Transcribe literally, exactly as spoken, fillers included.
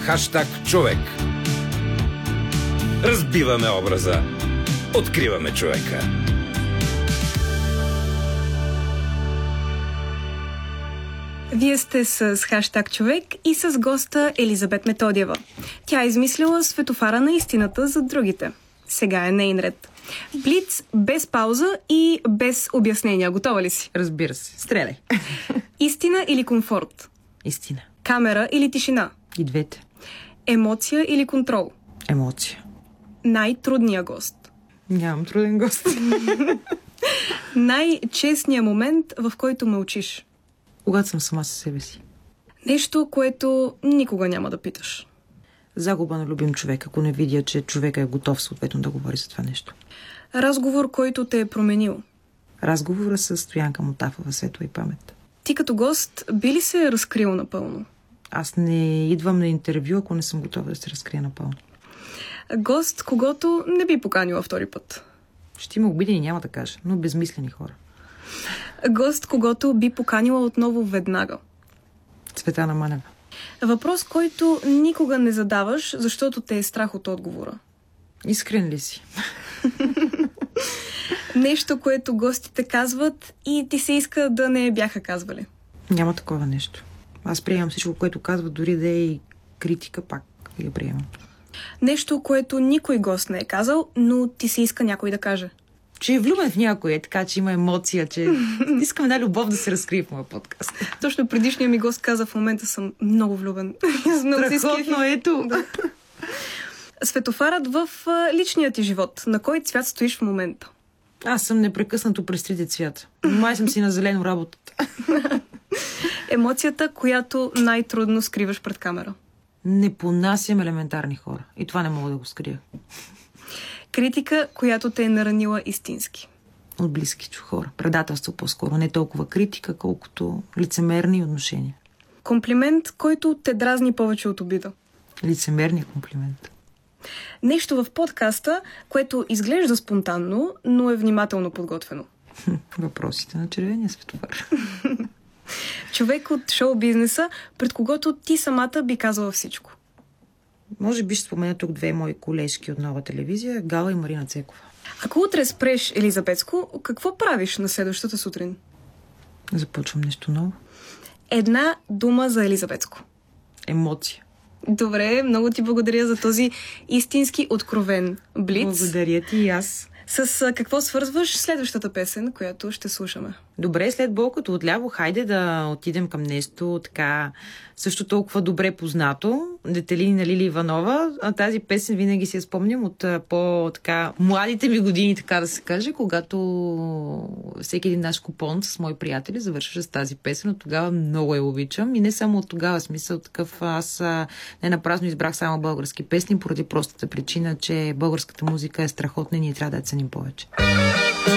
Хаштаг човек. Разбиваме образа. Откриваме човека. Вие сте с Хаштаг човек и с госта Елизабет Методиева. Тя е измислила светофара на истината за другите. Сега е нейн ред. Блиц без пауза и без обяснения. Готова ли си? Разбира се. Стреляй. Истина или комфорт? Истина. Камера или тишина? И двете. Емоция или контрол? Емоция. Най-трудният гост? Нямам труден гост. Най-честният момент, в който мълчиш? Когато съм сама със себе си. Нещо, което никога няма да питаш? Загуба на любим човек, ако не видя, че човека е готов съответно да говори за това нещо. Разговор, който те е променил? Разговора с Стоянка Мотафова, светла и памет. Ти като гост би ли се разкрил напълно? Аз не идвам на интервю, ако не съм готова да се разкрия напълно. Гост, когото не би поканила втори път? Ще има обидени, няма да кажа, но безмислени хора. Гост, когото би поканила отново веднага? Цветана Манева. Въпрос, който никога не задаваш, защото те е страх от отговора. Искрен ли си? Нещо, което гостите казват и ти се иска да не бяха казвали. Няма такова нещо. Аз приемам всичко, което казват, дори да е и критика, пак я приемам. Нещо, което никой гост не е казал, но ти се иска някой да каже. Че е влюбен в някой, е така, че има емоция, че искам една любов да се разкрие в моя подкаст. Точно предишният ми гост каза: в момента съм много влюбен. Страхотно, ето! Да. Светофарът в личния ти живот. На кой цвят стоиш в момента? Аз съм непрекъснато през трите цвята. Май съм си на зелено работата. Емоцията, която най-трудно скриваш пред камера? Не понасям елементарни хора. И това не мога да го скрия. Критика, която те е наранила истински? От близки хора. Предателство по-скоро. Не толкова критика, колкото лицемерни отношения. Комплимент, който те дразни повече от обида? Лицемерният комплимент. Нещо в подкаста, което изглежда спонтанно, но е внимателно подготвено? Въпросите на червения светофар. Човек от шоу-бизнеса, пред когото ти самата би казала всичко? Може би ще спомена тук две мои колежки от Нова телевизия, Гала и Марина Цекова. Ако утре спреш Елизабетско, какво правиш на следващата сутрин? Започвам нещо ново. Една дума за Елизабетско. Емоция. Добре, много ти благодаря за този истински откровен блиц. Благодаря ти и аз. С какво свързваш следващата песен, която ще слушаме? Добре, след болкото отляво, хайде да отидем към нещо така също толкова добре познато. Детелини на Лили Иванова. А тази песен винаги си я спомням от по-така младите ми години, така да се каже, когато всеки един наш купон с мои приятели завършваше с тази песен. От тогава много я обичам. И не само от тогава, смисъл такъв, аз не напразно избрах само български песни, поради простата причина, че българската музика е страхотна и ние трябва да я ценим повече.